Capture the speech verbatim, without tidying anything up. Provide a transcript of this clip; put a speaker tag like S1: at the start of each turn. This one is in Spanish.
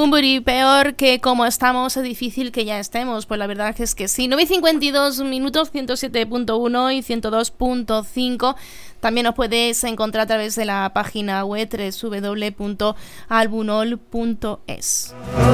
S1: Bunbury, peor que como estamos, es difícil que ya estemos. Pues la verdad es que sí. nueve y cincuenta y dos minutos, ciento siete punto uno y ciento dos punto cinco. También nos puedes encontrar a través de la página web doble u doble u doble u punto albunol punto es.